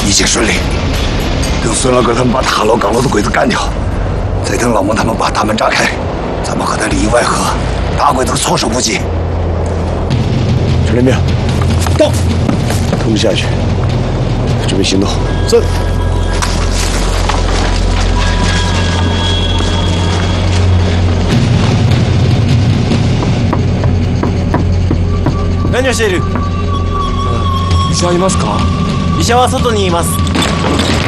一切顺利。等孙老哥他们把塔楼、岗楼的鬼子干掉，再等老孟他们把大门炸开，咱们和他里应外合，打鬼子措手不及。 陈连兵， 到， 跟我们下去，准备行动。 是。 何をしている？ 医者はいますか？ 医者は外にいます。